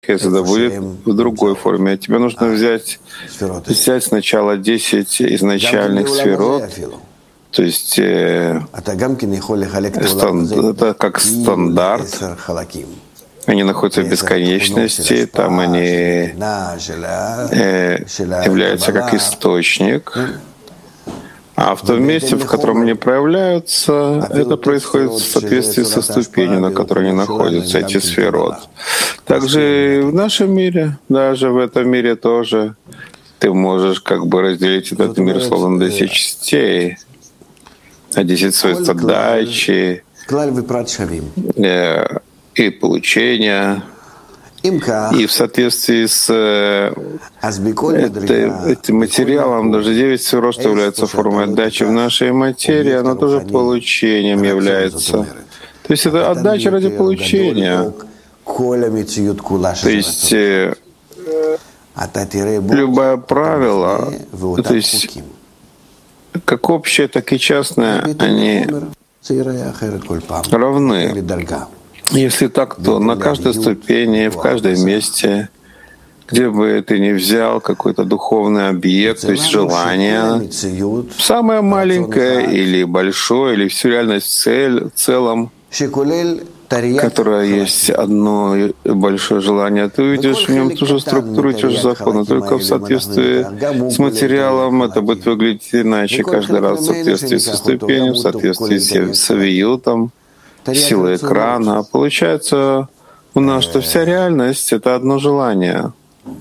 если это будет в другой форме. Тебе нужно взять сначала 10 изначальных сферот, то есть это как стандарт. Они находятся в бесконечности, там они являются как источник. А в том месте, в котором они проявляются, это происходит в соответствии со ступенью, на которой они находятся, эти сферот. Также и в нашем мире, даже в этом мире тоже, ты можешь как бы разделить этот мир словно на 10 частей, на 10 свойств отдачи и получения. И в соответствии с этим материалом, даже 9 сферот, что является формой отдачи в нашей материи, оно тоже получением является. То есть это отдача ради получения. То есть любое правило, то есть как общее, так и частное, они равны. Если так, то на каждой ступени, в каждом месте, где бы ты ни взял какой-то духовный объект, то есть желание, самое маленькое или большое, или всю реальность в целом, которая есть одно большое желание, ты увидишь в нем ту же структуру, те же законы, только в соответствии с материалом это будет выглядеть иначе каждый раз, в соответствии со ступенью, в соответствии с авиютом, силы экрана. Получается у нас, что вся реальность — это одно желание,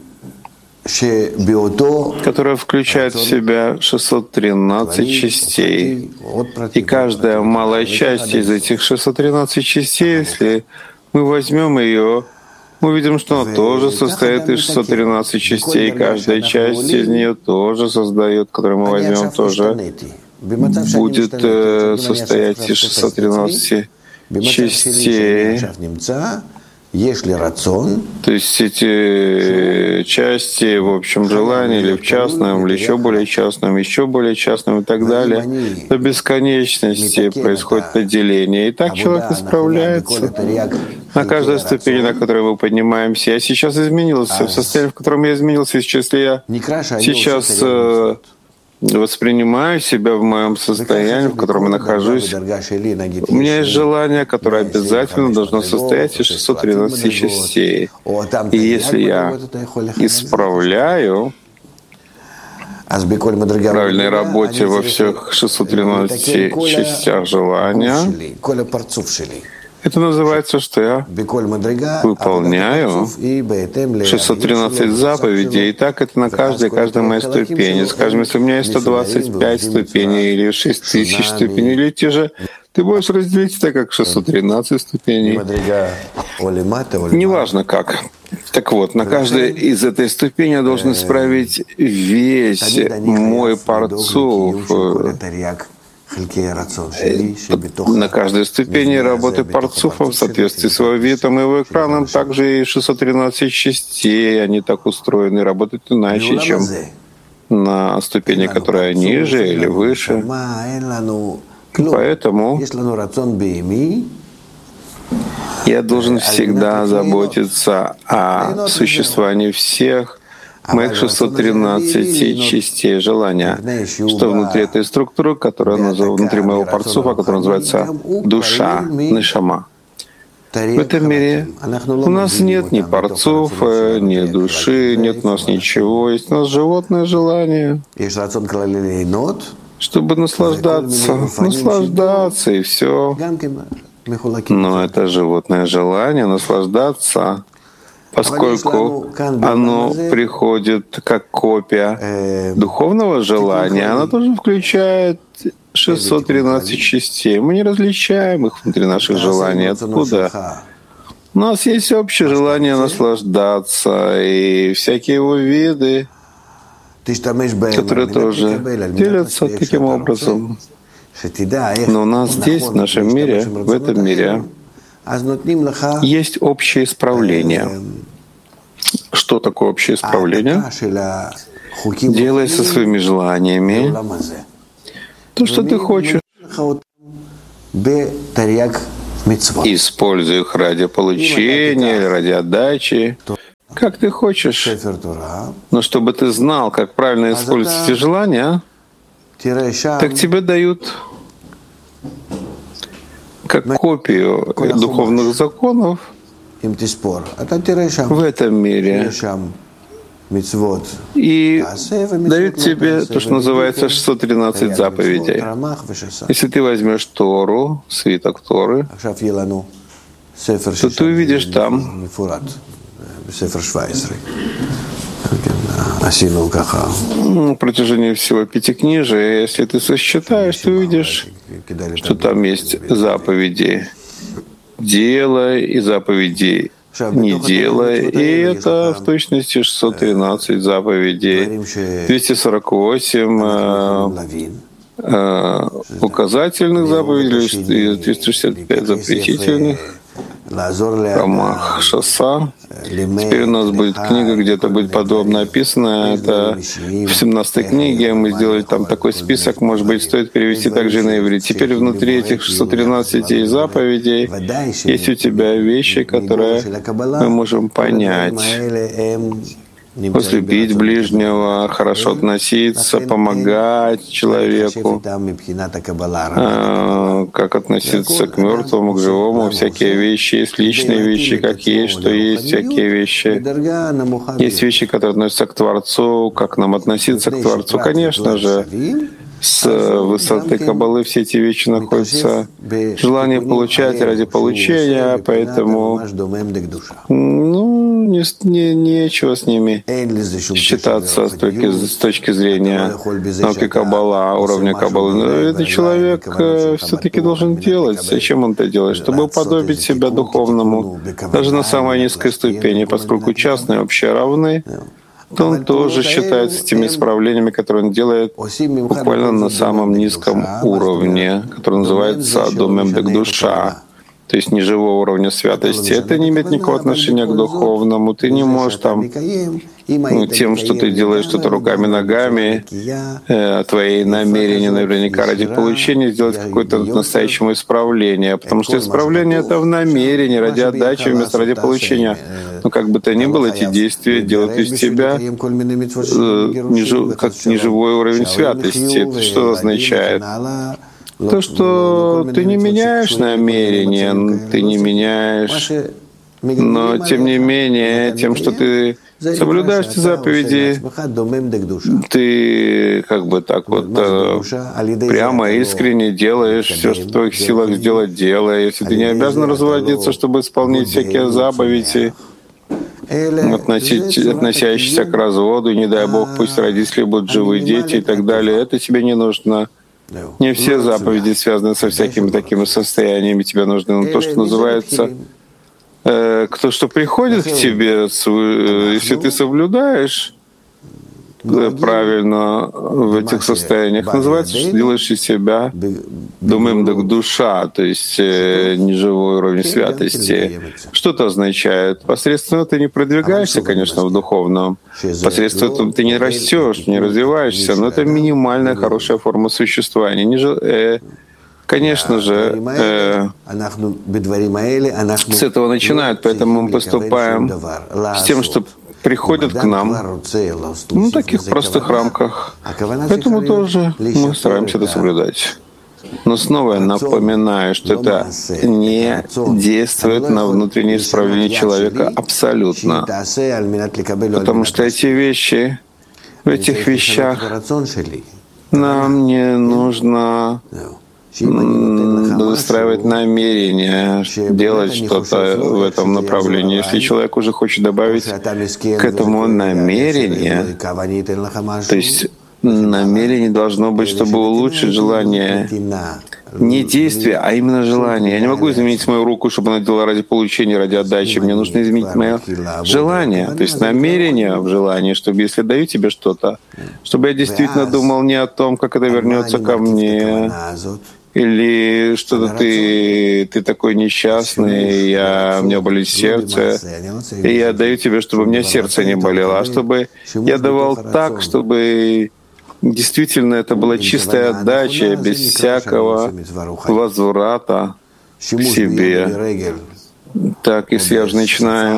которое включает в себя 613 частей. И каждая малая часть из этих 613 частей, если мы возьмем ее, мы увидим, что она тоже состоит из 613 частей. Каждая часть из нее тоже создает, которую мы возьмем, тоже будет состоять из 613 частей. То есть эти части в общем желании, или в частном, или еще более частном и так далее, до бесконечности происходит отделение. И так человек исправляется на каждой ступени, на которой мы поднимаемся. Я сейчас изменился, в состоянии, в котором я изменился, если я сейчас воспринимаю себя в моем состоянии, в котором я нахожусь. У меня есть желание, которое обязательно должно состоять из 613 частей. И если я исправляю в правильной работе во всех 613 частях желания, это называется, что я выполняю 613 заповедей, и так это на каждой моей ступени. Скажем, если у меня есть 125 ступеней, или 6000 ступеней, или те же, ты можешь разделить это как 613 ступеней. Неважно как. Так вот, на каждой из этой ступени я должен исправить весь мой парцуф. На каждой ступени работы парцуфа в соответствии с его видом и его экраном также и 613 частей, они так устроены, работают иначе, чем на ступени, которая ниже или выше. Поэтому я должен всегда заботиться о существовании всех моих 613 частей желания, что внутри этой структуры, которая внутри моего парцуфа, которая называется душа, нишама. В этом мире у нас нет ни парцуфа, ни души, нет у нас ничего, есть у нас животное желание, чтобы наслаждаться и все. Но это животное желание наслаждаться, поскольку оно приходит как копия духовного желания, оно тоже включает 613 частей. Мы не различаем их внутри наших желаний. Откуда? У нас есть общее желание наслаждаться и всякие его виды, которые тоже делятся таким образом. Но у нас здесь, в нашем мире, в этом мире, есть общее исправление. Что такое общее исправление? Делай со своими желаниями то, что ты хочешь. Используй их ради получения или ради отдачи. как ты хочешь. Но чтобы ты знал, как правильно использовать эти желания, так тебе дают как копию духовных законов в этом мире. И дают тебе то, что называется 613 заповедей. Если ты возьмешь Тору, свиток Торы, то ты увидишь там на протяжении всего пятикнижия, если ты сосчитаешь, ты увидишь, что там есть заповеди «делай» и заповеди «не делай». И это в точности 613 заповедей, 248 указательных заповедей, 265 запретительных. Рамах Шаса. Теперь у нас будет книга, где это будет подробно описано. Это в 17-й книге мы сделали там такой список, может быть, стоит перевести также и на иврит. Теперь внутри этих 613 заповедей есть у тебя вещи, которые мы можем понять. Возлюбить ближнего, хорошо относиться, помогать человеку, как относиться к мертвому, к живому, всякие вещи. Есть личные вещи, как есть, что есть, всякие вещи. Есть вещи, которые относятся к Творцу, как нам относиться к Творцу. Конечно же, с высоты Каббалы все эти вещи находятся. Желание получать ради получения, поэтому нечего с ними считаться с точки зрения науки Каббала, уровня Каббалы. Но этот человек все-таки должен делать. Зачем он это делает? Чтобы уподобить себя духовному, даже на самой низкой ступени, поскольку частные вообще равны, то он тоже считается теми исправлениями, которые он делает буквально на самом низком уровне, который называется «домем дек душа», то есть неживого уровня святости. Это не имеет никакого отношения к духовному. Ты не можешь там тем, что ты делаешь что-то руками, ногами, твои намерения наверняка ради получения сделать какое-то настоящее исправление. Потому что исправление — это в намерении, ради отдачи вместо ради получения. Но как бы то ни было, эти действия делают из тебя как неживой уровень святости. Это что означает? То, что ты не меняешь намерения, ты не меняешь, но тем не менее, тем, что ты соблюдаешь эти заповеди, ты как бы так вот прямо искренне делаешь все, что в твоих силах сделать, делай. Если ты не обязан разводиться, чтобы исполнить всякие заповеди, относящиеся к разводу, не дай Бог, пусть родители будут живы, дети и так далее, это тебе не нужно. Не все заповеди связаны со всякими такими состояниями. Тебе нужно то, что называется, кто что приходит к тебе, если ты соблюдаешь правильно в этих состояниях, называется, что делаешь из себя домем дек душа, то есть неживой уровень святости. Что это означает? Посредством этого ты не продвигаешься, конечно, в духовном. Посредством этого ты не растешь, не развиваешься, но это минимальная хорошая форма существования. Конечно же, с этого начинают, поэтому мы поступаем с тем, что приходят к нам в таких простых рамках. Поэтому тоже мы стараемся это соблюдать. Но снова я напоминаю, что это не действует на внутреннее исправление человека абсолютно. Потому что эти вещи, в этих вещах нам не нужно выстраивать намерение, делать что-то в этом направлении. Если человек уже хочет добавить к этому намерение, то есть намерение должно быть, чтобы улучшить желание. Не действие, а именно желание. Я не могу изменить мою руку, чтобы она делала ради получения, ради отдачи. Мне нужно изменить мое желание. То есть намерение в желании, чтобы если даю тебе что-то, чтобы я действительно думал не о том, как это вернется ко мне, или что-то ты такой несчастный, у меня болит сердце, и я даю тебе, чтобы у меня сердце не болело, а чтобы я давал так, чтобы действительно это была чистая отдача, без всякого возврата к себе. Так, если я уже начинаю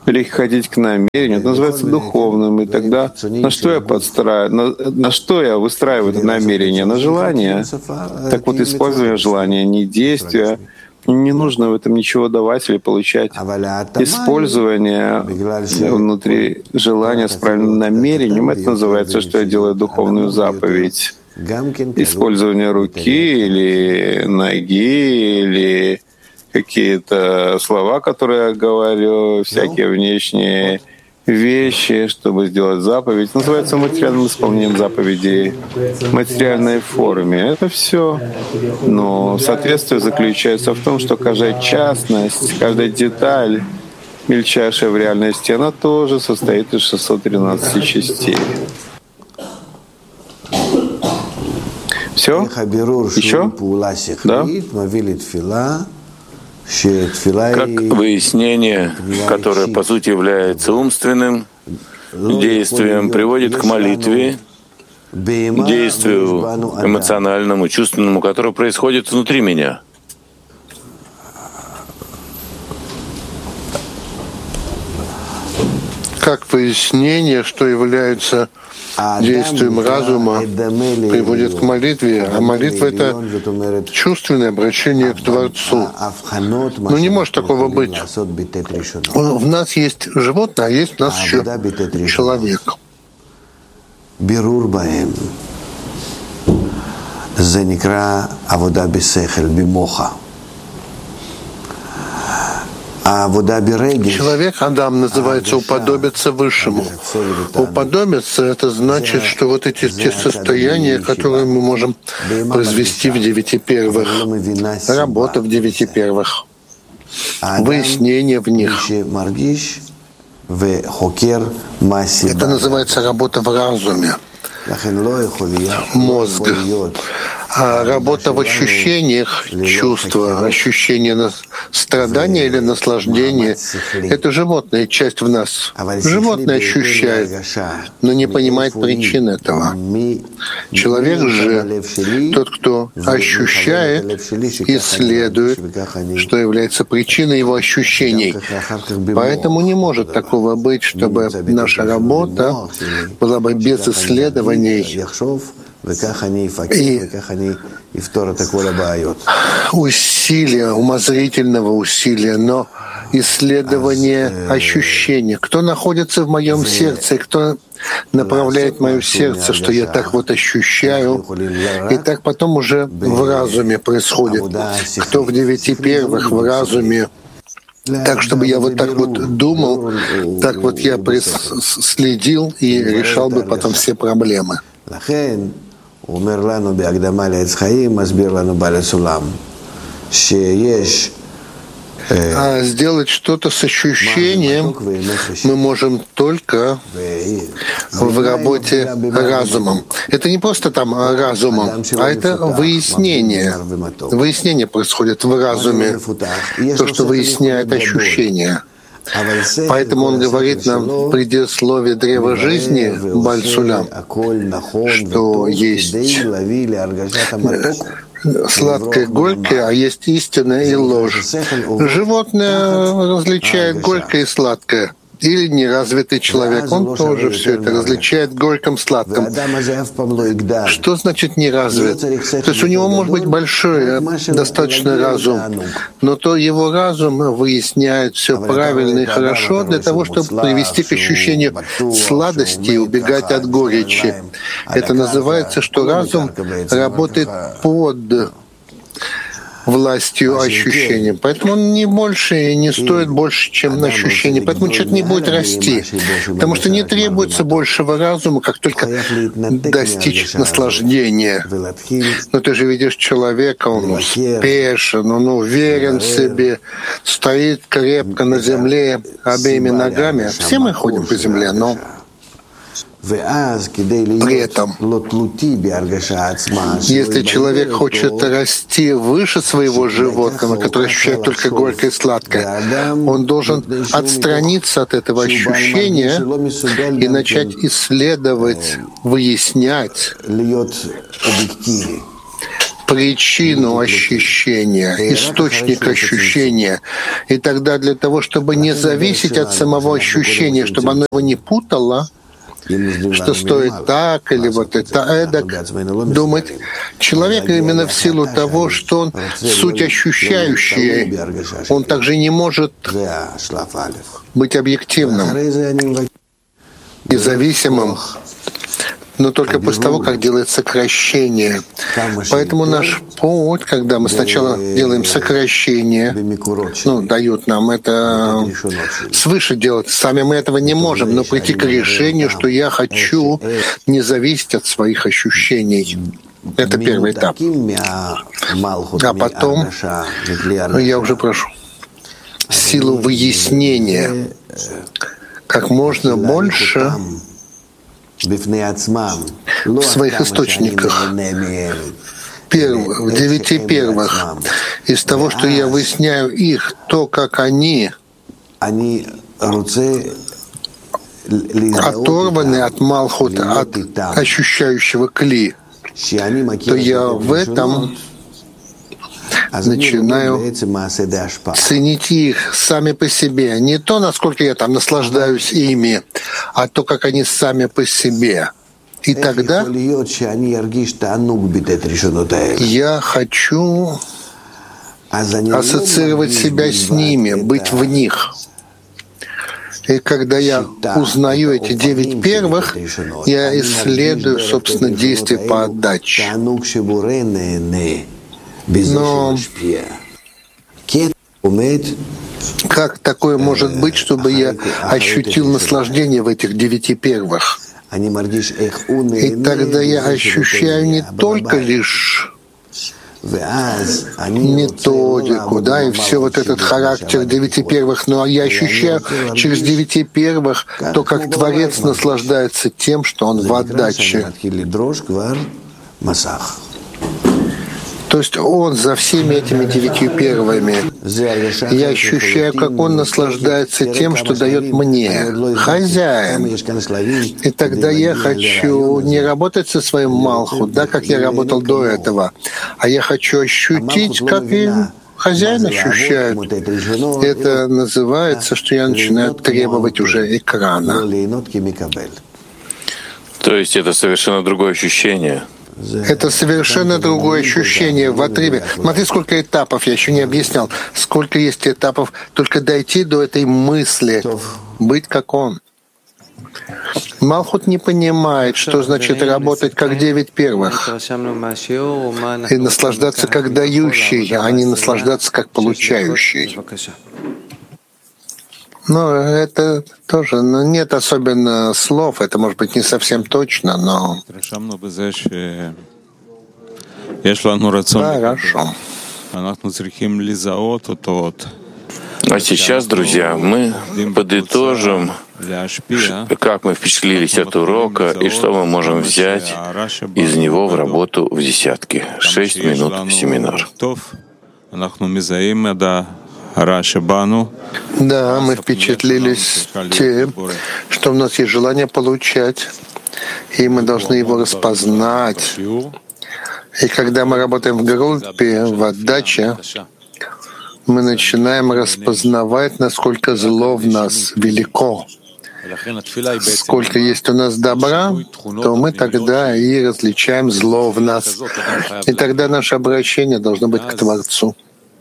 переходить к намерению, это называется духовным, и тогда на что я на что я выстраиваю это намерение? На желание. Так вот, использование желания, не действия, не нужно в этом ничего давать или получать. Использование внутри желания с правильным намерением, это называется, что я делаю духовную заповедь. Использование руки или ноги, или какие-то слова, которые я говорю, всякие внешние вещи, чтобы сделать заповедь, называется материальным исполнением заповедей в материальной форме. Это все. Но соответствие заключается в том, что каждая частность, каждая деталь, мельчайшая в реальности, она тоже состоит из 613 частей. Все? Еще? Да? Как выяснение, которое по сути является умственным действием, приводит к молитве, действию эмоциональному, чувственному, которое происходит внутри меня. Как выяснение, что является действием разума, приводит к молитве, а молитва — это чувственное обращение к Творцу. Но не может такого быть. В нас есть животное, а есть у нас еще человек. Человек, Адам, называется уподобиться Высшему. Уподобиться — это значит, что вот эти те состояния, которые мы можем произвести в 9 первых, работа в 9 первых, выяснение в них. Это называется работа в разуме, мозг. А работа в ощущениях, чувства, ощущение страдания или наслаждения — это животная часть в нас. Животное ощущает, но не понимает причин этого. Человек же, тот, кто ощущает, исследует, что является причиной его ощущений. Поэтому не может такого быть, чтобы наша работа была бы без исследований и усилия, умозрительного усилия, но исследование ощущения. Кто находится в моем сердце, кто направляет мое сердце, что я так вот ощущаю, и так потом уже в разуме происходит. Кто в 9 первых в разуме, так, чтобы я вот так вот думал, так вот я следил и решал бы потом все проблемы. А сделать что-то с ощущением мы можем только в работе разумом. Это не просто там разумом, а это выяснение. Выяснение происходит в разуме, то, что выясняет ощущения. Поэтому он говорит нам в предисловии древа жизни Бааль Сулам, что есть сладкое, горькое, а есть истина и ложь. Животное различает горькое и сладкое. Или неразвитый человек, он тоже все это различает горьком, сладком. Что значит неразвит? То есть у него может быть большой, достаточно разум, но то его разум выясняет все правильно и хорошо для того, чтобы привести к ощущению сладости и убегать от горечи. Это называется, что разум работает под властью ощущений. Поэтому он не больше и не стоит больше, чем ощущение. Поэтому человек не будет расти. Потому что не требуется большего разума, как только достичь наслаждения. Но ты же видишь человека, он успешен, он уверен в себе, стоит крепко на земле обеими ногами. Все мы ходим по земле, но при этом, если человек хочет расти выше своего животного, которое ощущает только горькое и сладкое, он должен отстраниться от этого ощущения и начать исследовать, выяснять, причину ощущения, источник ощущения. И тогда для того, чтобы не зависеть от самого ощущения, чтобы оно его не путало, что стоит так или вот это эдак, думать. Человек именно в силу того, что он суть ощущающий, он также не может быть объективным и зависимым, но только после того, как делает сокращение. Поэтому наш путь, когда мы сначала делаем сокращение, дают нам это свыше делать. Сами мы этого не можем, но прийти к решению, что я хочу не зависеть от своих ощущений. Это первый этап. А потом, я уже прошу, силу выяснения как можно больше в своих источниках, в 9 первых, из того, что я выясняю их, то, как они оторваны от Малхута, от ощущающего кли, то я в этом начинаю ценить их сами по себе. Не то, насколько я там наслаждаюсь ими, а то, как они сами по себе. И тогда я хочу ассоциировать себя с ними, быть в них. И когда я узнаю эти 9 первых, я исследую, собственно, действия по отдаче. Но как такое может быть, чтобы я ощутил наслаждение в этих 9 первых? И тогда я ощущаю не только лишь методику, и все вот этот характер 9 первых, но я ощущаю через 9 первых то, как Творец наслаждается тем, что он в отдаче. То есть он за всеми этими 9 первыми. Я ощущаю, как он наслаждается тем, что дает мне, хозяин. И тогда я хочу не работать со своим Малхут, как я работал до этого, а я хочу ощутить, как и хозяин ощущает. Это называется, что я начинаю требовать уже экрана. То есть это совершенно другое ощущение. Это совершенно другое ощущение в отрыве. Смотри, сколько этапов, я еще не объяснял. Сколько есть этапов, только дойти до этой мысли, быть как он. Малхут не понимает, что значит работать как 9 первых и наслаждаться как дающий, а не наслаждаться как получающий. Но это тоже, нет особенно слов, это может быть не совсем точно, но... Хорошо. А сейчас, друзья, мы подытожим, как мы впечатлились от урока и что мы можем взять из него в работу в десятки. 6 минут семинар. Да, мы впечатлились тем, что у нас есть желание получать, и мы должны его распознать. И когда мы работаем в группе, в отдаче, мы начинаем распознавать, насколько зло в нас велико. Сколько есть у нас добра, то мы тогда и различаем зло в нас. И тогда наше обращение должно быть к Творцу.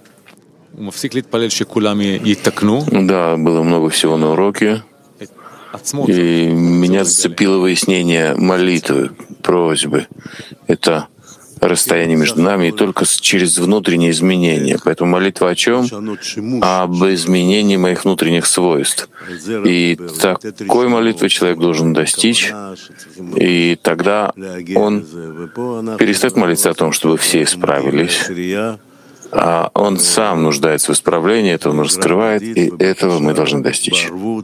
Да, было много всего на уроке. И меня зацепило выяснение молитвы, просьбы. Это расстояние между нами и только через внутренние изменения. Поэтому молитва о чем? Об изменении моих внутренних свойств. И такой молитвы человек должен достичь, и тогда он перестает молиться о том, чтобы все исправились, а он сам нуждается в исправлении, это он раскрывает, и этого мы должны достичь.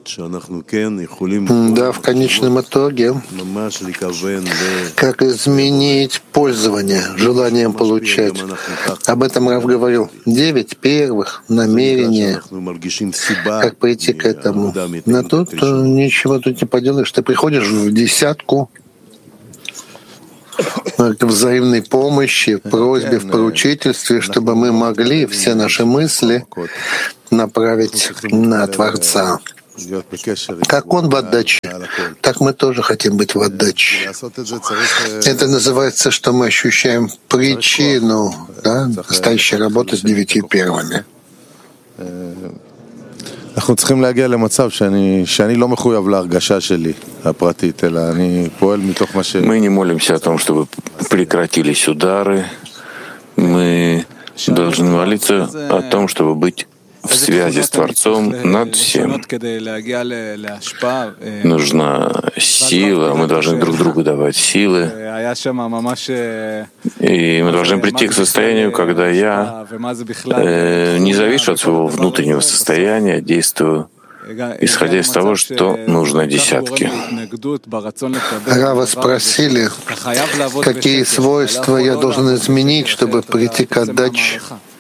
Да, в конечном итоге, как изменить пользование желанием получать. Об этом Рав говорил. 9 первых намерения, как пойти к этому. Но тут ничего тут не поделаешь. Ты приходишь в десятку, к взаимной помощи, в просьбе, в поручительстве, чтобы мы могли все наши мысли направить на Творца. Как Он в отдаче, так мы тоже хотим быть в отдаче. Это называется, что мы ощущаем причину, да, настоящей работы с 9 первыми. אנחנו צריכים להגיע למצב שאני לא מחויב להרגשה שלי הפרטית, אלא אני פועל מתוך מה ש... Мы не молимся о том, чтобы прекратились удары. Мы должны молиться о том, чтобы быть в связи с Творцом над всем. Нужна сила, мы должны друг другу давать силы. И мы должны прийти к состоянию, когда я не завишу от своего внутреннего состояния, действую исходя из того, что нужно десятке. Рава спросили, какие свойства я должен изменить, чтобы прийти к отдаче.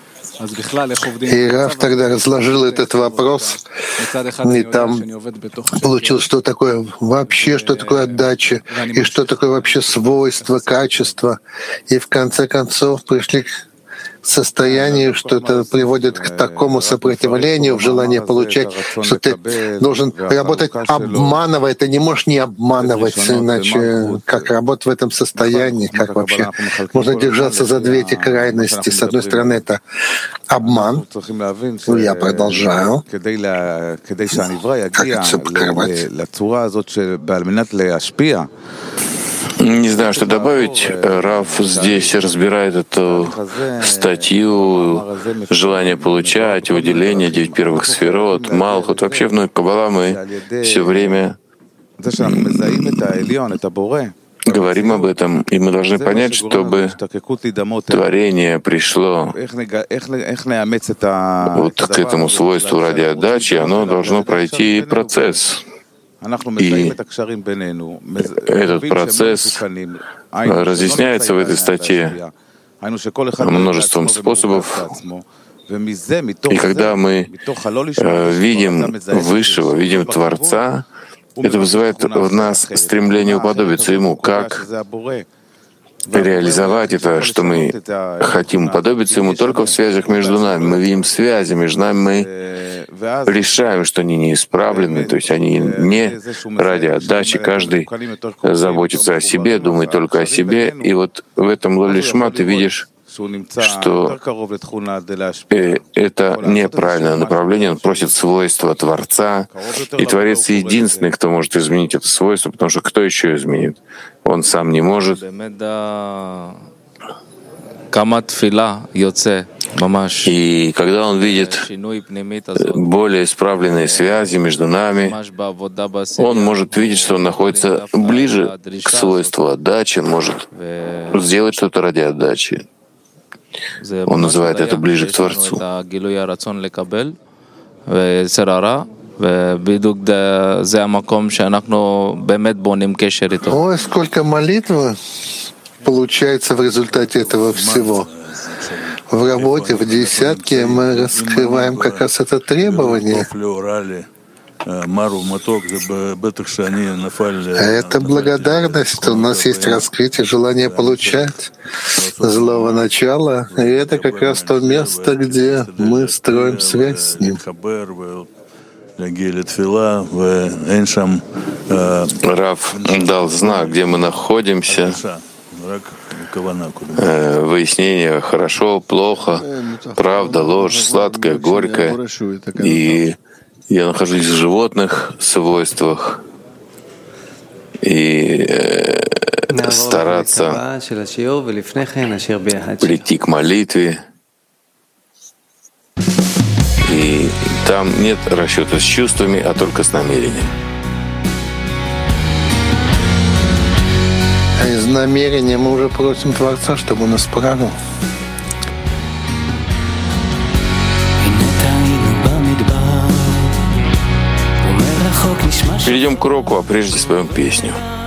И Рав тогда разложил этот вопрос, и там получил, что такое вообще, что такое отдача, и что такое вообще свойство, качество. И в конце концов пришли к состоянию, что это приводит к такому сопротивлению в желании получать, что ты должен работать, обманывая, ты не можешь не обманывать, иначе как работать в этом состоянии, как вообще можно держаться за две эти крайности. С одной стороны, это обман, я продолжаю, как это все покрывать. Не знаю, что добавить. Рав здесь разбирает эту статью «Желание получать», выделение 9 первых сферот, Малхут. Вообще в Ной Каббала мы все время говорим об этом, и мы должны понять, чтобы творение пришло вот к этому свойству ради отдачи, оно должно пройти процесс. И этот процесс разъясняется в этой статье множеством способов. И когда мы видим Высшего, видим Творца, это вызывает в нас стремление уподобиться Ему. Как реализовать это, что мы хотим уподобиться Ему только в связях между нами. Мы видим связи между нами, мы решаем, что они неисправлены, то есть они не ради отдачи, каждый заботится о себе, думает только о себе, и вот в этом лолишма ты видишь, что это неправильное направление, он просит свойства Творца, и Творец единственный, кто может изменить это свойство, потому что кто еще изменит? Он сам не может. И когда он видит более исправленные связи между нами, он может видеть, что он находится ближе к свойству отдачи, он может сделать что-то ради отдачи. Он называет это ближе к Творцу. Ой, сколько молитвы получается в результате этого всего. В работе, в десятке мы раскрываем как раз это требование. Это благодарность, у нас есть раскрытие, желание получать злого начала, и это как раз то место, где мы строим связь с Ним. Рав дал знак, где мы находимся, выяснение хорошо, плохо, правда, ложь, сладкое, горькое. И я нахожусь в животных свойствах и стараться прийти к молитве. И там нет расчета с чувствами, а только с намерением. А из намерения мы уже просим Творца, чтобы Он исправил. Перейдем к уроку, а прежде споем песню.